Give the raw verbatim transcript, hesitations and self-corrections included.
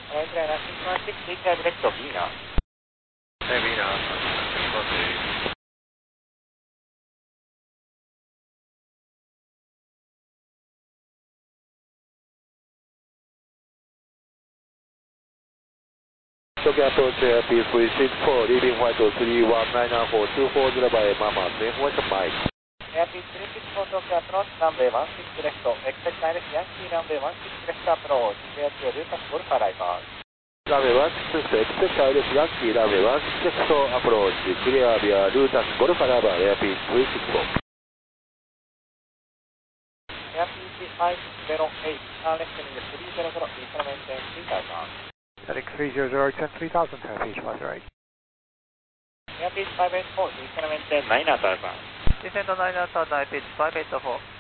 Alright, six one six, please have direct to Vina. Hey, Vina, six one six. Tokyo approach Airfield three six four, leaving white to three one nine nine four two four zero by Mama, three one Mike. Airfield three six four, Tokyo approach, runway one six left, expect direct Yankee runway one six left approach, clear to Lucas Golf arrival. Runway one six left, expect direct Yankee runway one six four approach, clear via Lucas Golf arrival, Airfield three six four. Airfield five zero eight, uh, listening to three zero zero, please maintain three thousand. Heading three zero zero, ten three thousand, Airfield five zero eight. Airfield five eight four, please maintain nine thousand. Descend nine thousand, Airfield five eight four.